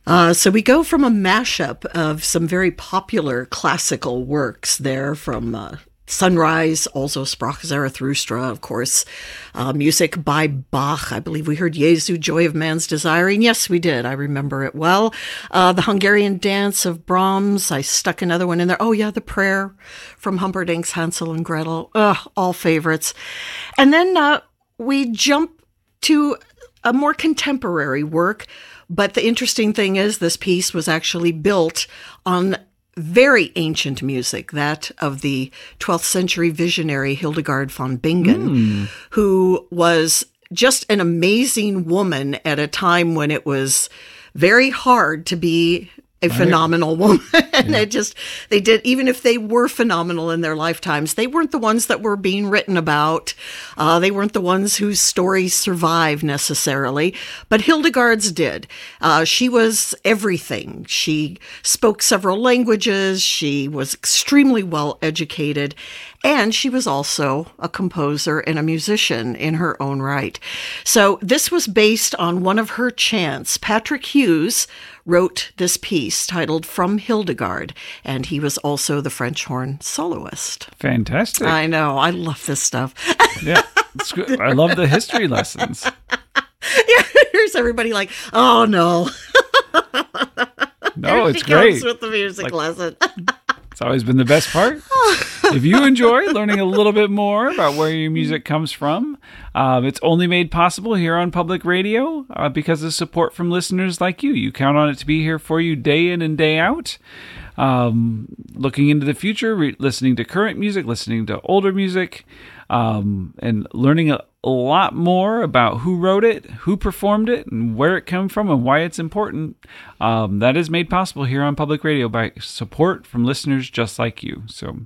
So we go from a mashup of some very popular classical works there from Sunrise, also Sprach Zarathustra, of course, music by Bach. I believe we heard Jesu, Joy of Man's Desiring. Yes, we did. I remember it well. The Hungarian Dance of Brahms. I stuck another one in there. Oh, yeah, The Prayer from Humperdinck's Hansel and Gretel. All favorites. And then we jump to a more contemporary work. But the interesting thing is this piece was actually built on very ancient music, that of the 12th century visionary Hildegard von Bingen, who was just an amazing woman at a time when it was very hard to be a phenomenal woman. And they did, even if they were phenomenal in their lifetimes, they weren't the ones that were being written about. They weren't the ones whose stories survived necessarily, but Hildegard's did. She was everything. She spoke several languages. She was extremely well educated. And she was also a composer and a musician in her own right. So this was based on one of her chants. Patrick Hughes wrote this piece titled From Hildegard, and he was also the French horn soloist. Fantastic. I know. I love this stuff. Yeah, it's good. I love the history lessons. Yeah, here's everybody like, oh, no. No, it's great. great. With the music lesson. It's always been the best part. If you enjoy learning a little bit more about where your music comes from, it's only made possible here on Public Radio because of support from listeners like you. You count on it to be here for you day in and day out. Looking into the future, listening to current music, listening to older music, and learning a lot more about who wrote it, who performed it, and where it came from and why it's important. That is made possible here on Public Radio by support from listeners just like you. So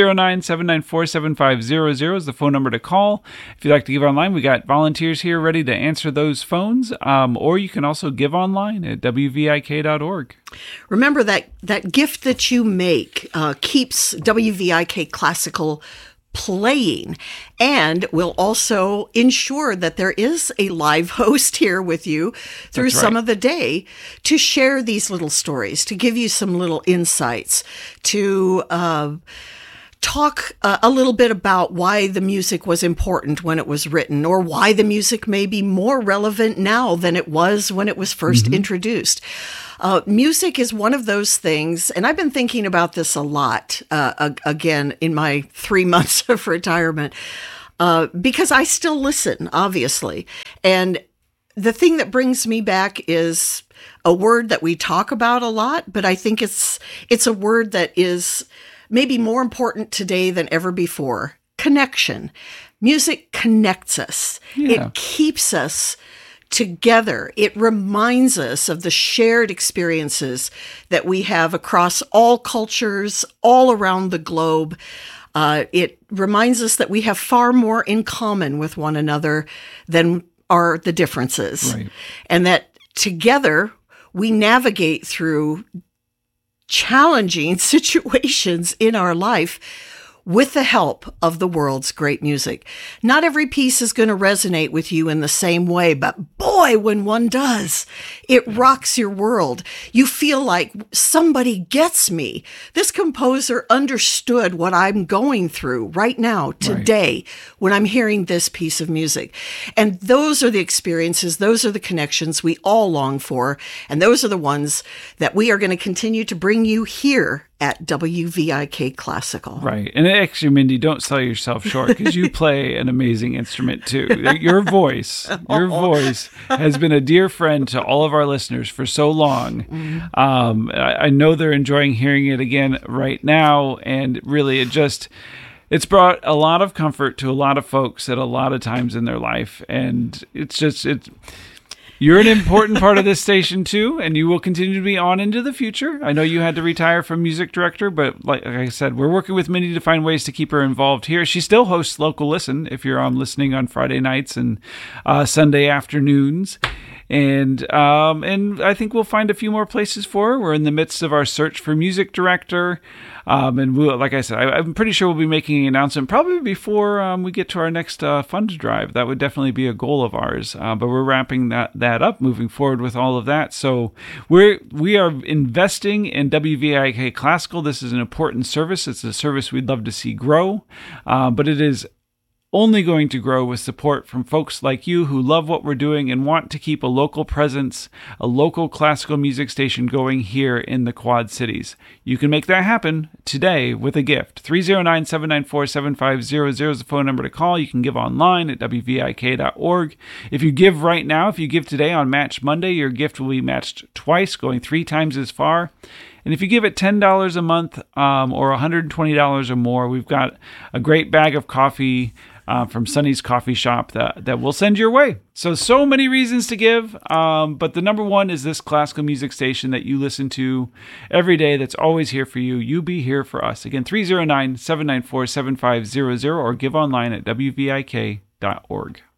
309-794-7500 is the phone number to call. If you'd like to give online, we got volunteers here ready to answer those phones, or you can also give online at wvik.org. Remember that gift that you make keeps WVIK Classical playing, and will also ensure that there is a live host here with you through some of the day to share these little stories, to give you some little insights, to talk a little bit about why the music was important when it was written, or why the music may be more relevant now than it was when it was first introduced. Music is one of those things, and I've been thinking about this a lot, again, in my 3 months of retirement, because I still listen, obviously. And the thing that brings me back is a word that we talk about a lot, but I think it's a word that is maybe more important today than ever before. Connection. Music connects us. Yeah. It keeps us together. It reminds us of the shared experiences that we have across all cultures, all around the globe. It reminds us that we have far more in common with one another than are the differences. Right. And that together we navigate through challenging situations in our life with the help of the world's great music. Not every piece is going to resonate with you in the same way, but boy, when one does, it rocks your world. You feel like somebody gets me. This composer understood what I'm going through right now, today, when I'm hearing this piece of music. And those are the experiences, those are the connections we all long for, and those are the ones that we are going to continue to bring you here at WVIK Classical. Right. And actually, Mindy, don't sell yourself short, because you play an amazing instrument too. Your voice has been a dear friend to all of our listeners for so long. I know they're enjoying hearing it again right now. And really, it's brought a lot of comfort to a lot of folks at a lot of times in their life. And you're an important part of this station, too, and you will continue to be on into the future. I know you had to retire from music director, but like I said, we're working with Mindy to find ways to keep her involved here. She still hosts Local Listen if you're listening on Friday nights and Sunday afternoons. And I think we'll find a few more places for her. We're in the midst of our search for music director. And we'll, like I said, I'm pretty sure we'll be making an announcement probably before we get to our next fund drive. That would definitely be a goal of ours. But we're wrapping that up, moving forward with all of that. So we are investing in WVIK Classical. This is an important service. It's a service we'd love to see grow, but it is only going to grow with support from folks like you who love what we're doing and want to keep a local presence, a local classical music station going here in the Quad Cities. You can make that happen today with a gift. 309-794-7500 is the phone number to call. You can give online at wvik.org. If you give right now, if you give today on Match Monday, your gift will be matched twice, going 3 times as far. And if you give it $10 a month or $120 or more, we've got a great bag of coffee from Sonny's Coffee Shop that we'll send your way. So many reasons to give, but the number one is this classical music station that you listen to every day that's always here for you. You be here for us. Again, 309-794-7500 or give online at wvik.org.